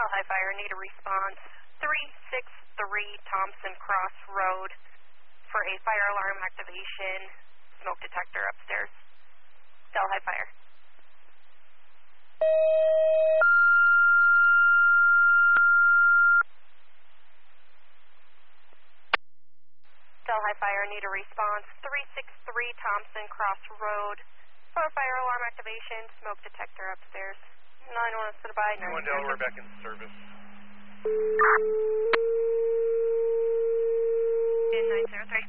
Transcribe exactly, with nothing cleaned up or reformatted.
Delhi Fire, need a response. three six three Thompson Cross Road for a fire alarm activation, smoke detector upstairs. Delhi Fire. Delhi Fire, need a response. three six three Thompson Cross Road for a fire alarm activation, smoke detector upstairs. nine one stood by. one Delaware back in service. nine zero three.